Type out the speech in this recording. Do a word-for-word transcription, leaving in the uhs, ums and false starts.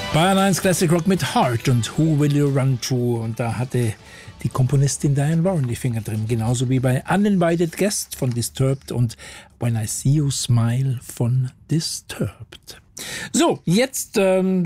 Bayern eins Classic Rock mit Heart und Who Will You Run To? Und da hatte die Komponistin Diane Warren die Finger drin, genauso wie bei Uninvited Guest von Disturbed und When I See You Smile von Disturbed. So, jetzt ähm,